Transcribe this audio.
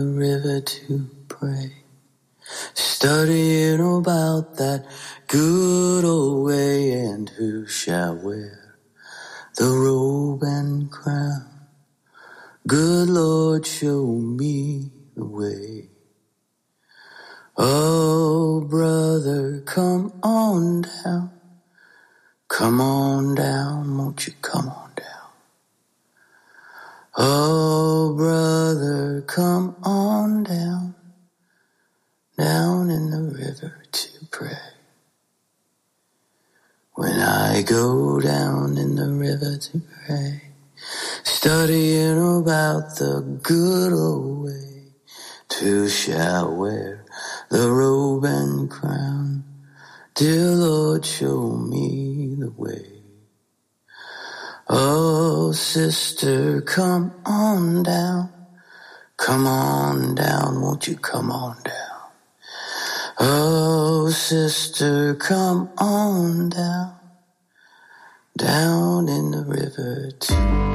the river to pray, studying about that good old way, and who shall wear the robe and crown. Good Lord, show me the way. Oh, brother, come on down. Come on down, won't you come on down? Oh, brother, come on down, down in the river to pray. When I go down in the river to pray, studying about the good old way, who shall wear the robe and crown. Dear Lord, show me the way. Oh, sister, come on down. Come on down, won't you come on down? Oh, sister, come on down, down in the river too.